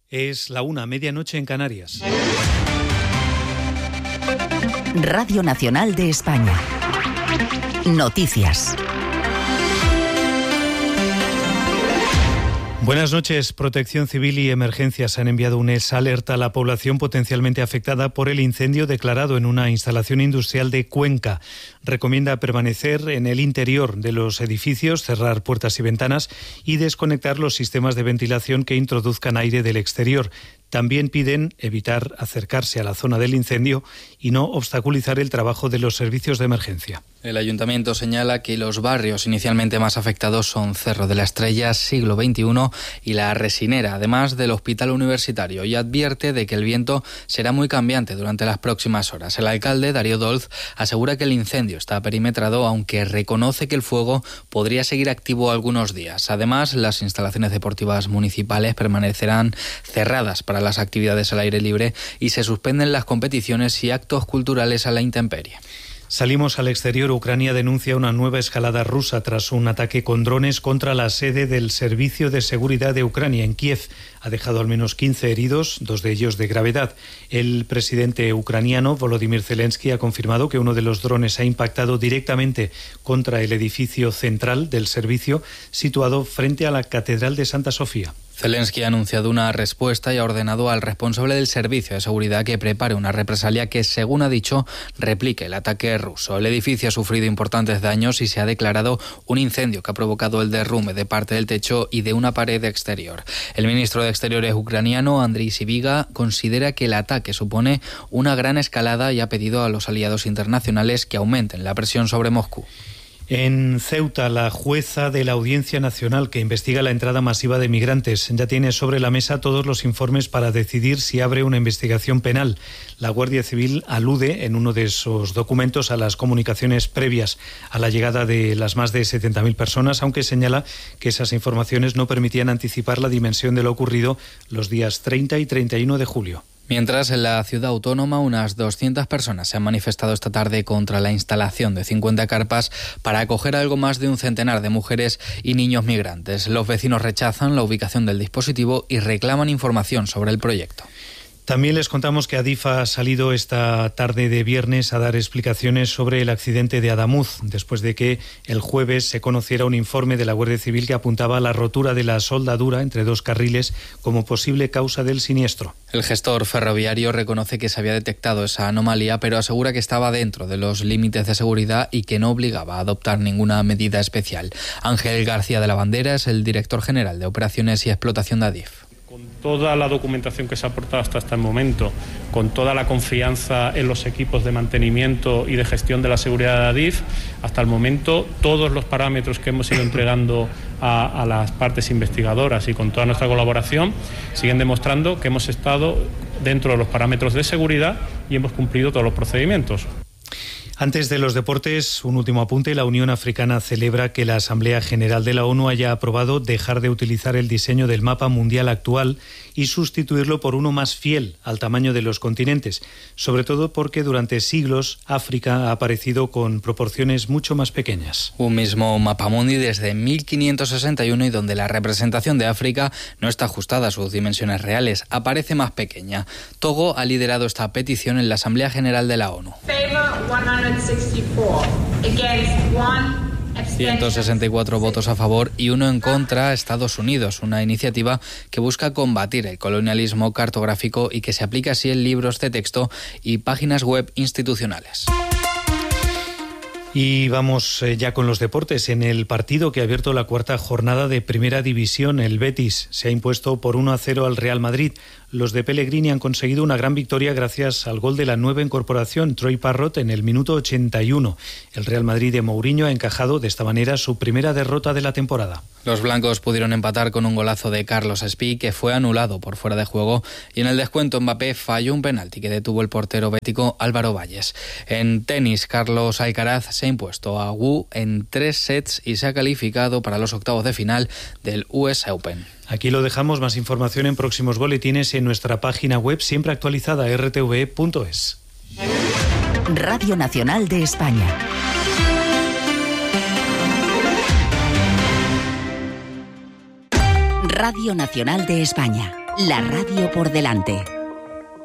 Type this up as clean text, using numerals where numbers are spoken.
Es la 1:00, medianoche en Canarias. Radio Nacional de España. Noticias. Buenas noches. Protección Civil y Emergencias han enviado un alerta a la población potencialmente afectada por el incendio declarado en una instalación industrial de Cuenca. Recomienda permanecer en el interior de los edificios, cerrar puertas y ventanas y desconectar los sistemas de ventilación que introduzcan aire del exterior. También piden evitar acercarse a la zona del incendio y no obstaculizar el trabajo de los servicios de emergencia. El ayuntamiento señala que los barrios inicialmente más afectados son Cerro de la Estrella, Siglo XXI y La Resinera, además del Hospital Universitario, y advierte de que el viento será muy cambiante durante las próximas horas. El alcalde, Darío Dolz, asegura que el incendio está perimetrado, aunque reconoce que el fuego podría seguir activo algunos días. Además, las instalaciones deportivas municipales permanecerán cerradas para las actividades al aire libre y se suspenden las competiciones y actos culturales a la intemperie. Salimos al exterior. Ucrania denuncia una nueva escalada rusa tras un ataque con drones contra la sede del Servicio de Seguridad de Ucrania en Kiev. Ha dejado al menos 15 heridos, 2 de ellos de gravedad. El presidente ucraniano, Volodymyr Zelensky, ha confirmado que uno de los drones ha impactado directamente contra el edificio central del servicio, situado frente a la Catedral de Santa Sofía. Zelensky ha anunciado una respuesta y ha ordenado al responsable del servicio de seguridad que prepare una represalia que, según ha dicho, replique el ataque ruso. El edificio ha sufrido importantes daños y se ha declarado un incendio que ha provocado el derrumbe de parte del techo y de una pared exterior. El ministro de Exteriores ucraniano, Andriy Sybiga, considera que el ataque supone una gran escalada y ha pedido a los aliados internacionales que aumenten la presión sobre Moscú. En Ceuta, la jueza de la Audiencia Nacional que investiga la entrada masiva de migrantes ya tiene sobre la mesa todos los informes para decidir si abre una investigación penal. La Guardia Civil alude en uno de esos documentos a las comunicaciones previas a la llegada de las más de 70.000 personas, aunque señala que esas informaciones no permitían anticipar la dimensión de lo ocurrido los días 30 y 31 de julio. Mientras, en la ciudad autónoma, unas 200 personas se han manifestado esta tarde contra la instalación de 50 carpas para acoger a algo más de un centenar de mujeres y niños migrantes. Los vecinos rechazan la ubicación del dispositivo y reclaman información sobre el proyecto. También les contamos que Adif ha salido esta tarde de viernes a dar explicaciones sobre el accidente de Adamuz, después de que el jueves se conociera un informe de la Guardia Civil que apuntaba a la rotura de la soldadura entre 2 carriles como posible causa del siniestro. El gestor ferroviario reconoce que se había detectado esa anomalía, pero asegura que estaba dentro de los límites de seguridad y que no obligaba a adoptar ninguna medida especial. Ángel García de la Bandera es el director general de Operaciones y Explotación de Adif. Con toda la documentación que se ha aportado hasta este momento, con toda la confianza en los equipos de mantenimiento y de gestión de la seguridad de Adif, hasta el momento todos los parámetros que hemos ido entregando a las partes investigadoras y con toda nuestra colaboración siguen demostrando que hemos estado dentro de los parámetros de seguridad y hemos cumplido todos los procedimientos. Antes de los deportes, un último apunte. La Unión Africana celebra que la Asamblea General de la ONU haya aprobado dejar de utilizar el diseño del mapa mundial actual y sustituirlo por uno más fiel al tamaño de los continentes, sobre todo porque durante siglos África ha aparecido con proporciones mucho más pequeñas. Un mismo mapamundi desde 1561 y donde la representación de África no está ajustada a sus dimensiones reales, aparece más pequeña. Togo ha liderado esta petición en la Asamblea General de la ONU. 164 votos a favor y 1 en contra a Estados Unidos, una iniciativa que busca combatir el colonialismo cartográfico y que se aplica así en libros de texto y páginas web institucionales. Y vamos ya con los deportes. En el partido que ha abierto la 4ª jornada de Primera División, el Betis se ha impuesto por 1-0 al Real Madrid. Los de Pellegrini han conseguido una gran victoria gracias al gol de la nueva incorporación, Troy Parrott, en el minuto 81. El Real Madrid de Mourinho ha encajado de esta manera su primera derrota de la temporada. Los blancos pudieron empatar con un golazo de Carlos Espí, que fue anulado por fuera de juego, y en el descuento Mbappé falló un penalti que detuvo el portero bético Álvaro Valles. En tenis, Carlos Alcaraz se ha impuesto a Wu en 3 sets y se ha calificado para los octavos de final del US Open. Aquí lo dejamos. Más información en próximos boletines en nuestra página web, siempre actualizada, rtve.es. Radio Nacional de España. Radio Nacional de España. La radio por delante.